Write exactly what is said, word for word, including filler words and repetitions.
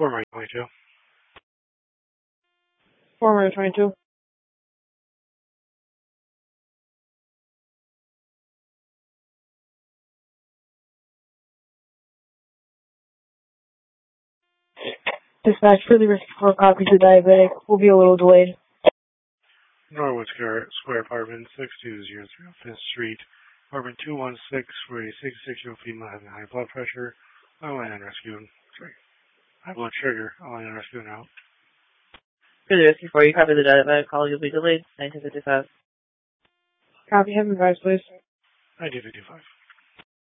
Former twenty-two. Former twenty-two. Dispatch, further risk for copies of diabetic will be a little delayed. Norwood Square, Square Apartment, six two zero three Fifth Street, Apartment two one six, for a sixty-six-year-old female having high blood pressure. Online and rescue. Sorry. High blood sugar. Online and rescue now. Further risk before you copy the diabetic call, you'll be delayed. nineteen fifty-five. Copy, have advice, please. nineteen fifty-five.